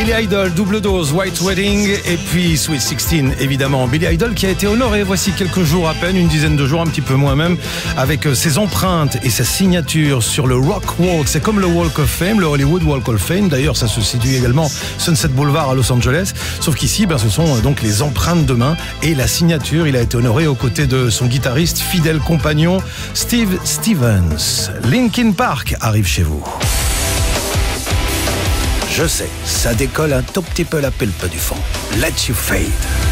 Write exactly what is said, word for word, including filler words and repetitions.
Billy Idol, double dose, White Wedding et puis Sweet sixteen, évidemment. Billy Idol qui a été honoré voici quelques jours à peine, une dizaine de jours, un petit peu moins même, avec ses empreintes et sa signature sur le Rock Walk. C'est comme le Walk of Fame, le Hollywood Walk of Fame. D'ailleurs, ça se situe également Sunset Boulevard à Los Angeles. Sauf qu'ici, ben, ce sont donc les empreintes de main et la signature. Il a été honoré aux côtés de son guitariste, fidèle compagnon, Steve Stevens. Linkin Park arrive chez vous. Je sais, ça décolle un tout petit peu la pulpe du fond. Let You Fade.